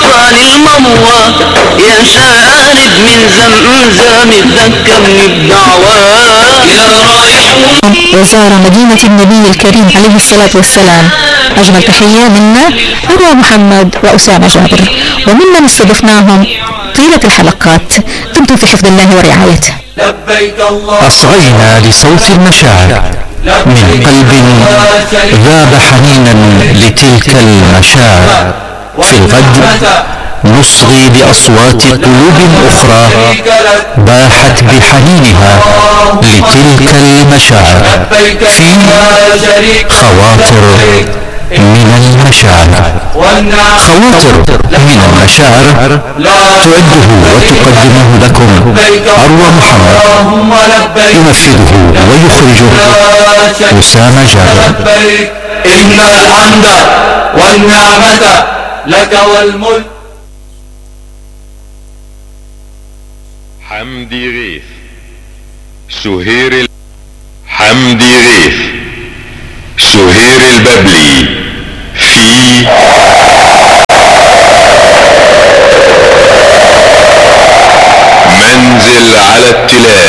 طال المروى يا شارب من زمزم ذكرني بدعواه يا رايحون. وزار مدينة النبي الكريم عليه الصلاة والسلام. أجمل تحية منا أروى محمد وأسامة جابر، وممن استضفناهم طيلة الحلقات. دمتم في حفظ الله ورعايته. أصغينا لصوت المشاعر من قلب ذاب حنينا لتلك المشاعر. في الغد نصغي بأصوات قلوب أخرى باحت بحنينها لتلك المشاعر في خواطر من المشاعر. خواطر من المشاعر تعده وتقدمه لكم أروى محمد، ينفذه ويخرجه أسامة جابر. إن الحمد والنعمة لك والملك. حمدي غيث سهير حمدي غيث سهير الببلي في منزل على التلال.